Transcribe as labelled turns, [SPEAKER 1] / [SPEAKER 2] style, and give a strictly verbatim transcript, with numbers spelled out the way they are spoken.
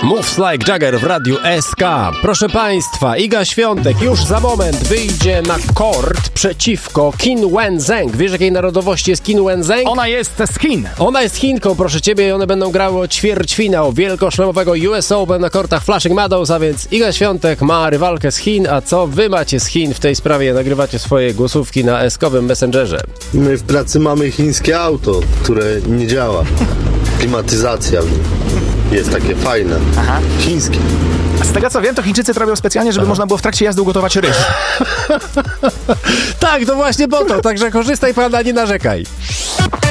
[SPEAKER 1] Moves Like Jagger w Radiu S K. Proszę Państwa, Iga Świątek już za moment wyjdzie na kort przeciwko Qin Wenzheng. Wiesz, jakiej narodowości jest Qin Wenzheng?
[SPEAKER 2] Ona jest z Chin.
[SPEAKER 1] Ona jest Chinką, proszę Ciebie, i one będą grały o ćwierćfinał wielkoszlemowego U S Open na kortach Flushing Meadows, a więc Iga Świątek ma rywalkę z Chin. A co wy macie z Chin w tej sprawie? Nagrywacie swoje głosówki na eskowym Messengerze.
[SPEAKER 3] My w pracy mamy chińskie auto, które nie działa. Klimatyzacja w nim jest takie fajne.
[SPEAKER 2] Aha.
[SPEAKER 3] Chińskie.
[SPEAKER 2] Z tego co wiem, to Chińczycy to robią specjalnie, żeby Aha. można było w trakcie jazdy ugotować ryż.
[SPEAKER 1] Tak, to właśnie po to, także korzystaj, pana, nie narzekaj.